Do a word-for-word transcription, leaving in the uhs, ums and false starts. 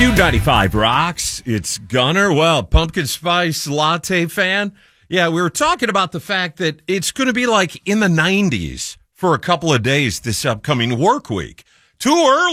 Q ninety-five rocks. It's Gunner. Well, pumpkin spice latte fan. Yeah, we were talking about the fact that it's going to be like in the nineties for a couple of days this upcoming work week. Too early.